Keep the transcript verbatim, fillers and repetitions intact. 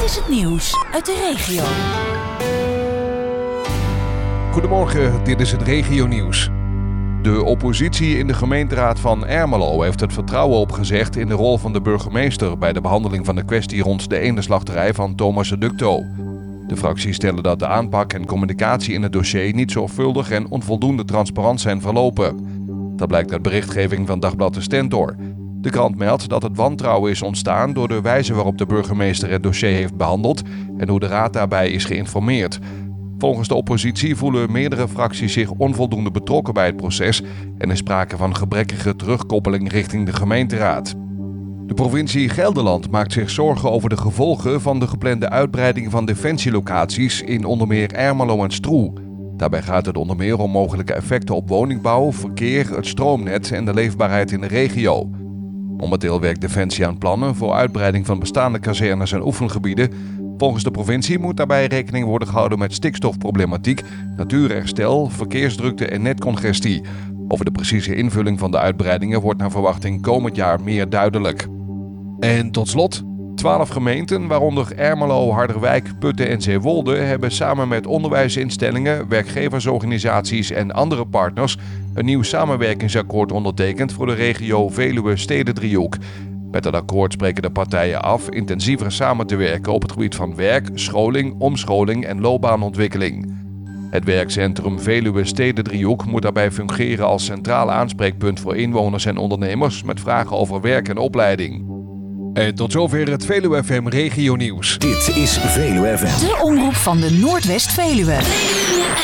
is het nieuws uit de regio. Goedemorgen, dit is het regionieuws. De oppositie in de gemeenteraad van Ermelo heeft het vertrouwen opgezegd in de rol van de burgemeester bij de behandeling van de kwestie rond de eendenslachterij van Thomas de Ducto. De fracties stellen dat de aanpak en communicatie in het dossier niet zorgvuldig en onvoldoende transparant zijn verlopen. Dat blijkt uit berichtgeving van Dagblad de Stentor. De krant meldt dat het wantrouwen is ontstaan door de wijze waarop de burgemeester het dossier heeft behandeld en hoe de raad daarbij is geïnformeerd. Volgens de oppositie voelen meerdere fracties zich onvoldoende betrokken bij het proces en is sprake van gebrekkige terugkoppeling richting de gemeenteraad. De provincie Gelderland maakt zich zorgen over de gevolgen van de geplande uitbreiding van defensielocaties in onder meer Ermelo en Stroe. Daarbij gaat het onder meer om mogelijke effecten op woningbouw, verkeer, het stroomnet en de leefbaarheid in de regio. Momenteel werkt Defensie aan plannen voor uitbreiding van bestaande kazernes en oefengebieden. Volgens de provincie moet daarbij rekening worden gehouden met stikstofproblematiek, natuurherstel, verkeersdrukte en netcongestie. Over de precieze invulling van de uitbreidingen wordt naar verwachting komend jaar meer duidelijk. En tot slot, twaalf gemeenten, waaronder Ermelo, Harderwijk, Putten en Zeewolde, hebben samen met onderwijsinstellingen, werkgeversorganisaties en andere partners een nieuw samenwerkingsakkoord ondertekend voor de regio Veluwe-Stedendriehoek. Met het akkoord spreken de partijen af intensiever samen te werken op het gebied van werk, scholing, omscholing en loopbaanontwikkeling. Het werkcentrum Veluwe-Stedendriehoek moet daarbij fungeren als centraal aanspreekpunt voor inwoners en ondernemers met vragen over werk en opleiding. En tot zover het Veluwe F M Regio Nieuws. Dit is Veluwe F M. De omroep van de Noordwest-Veluwe.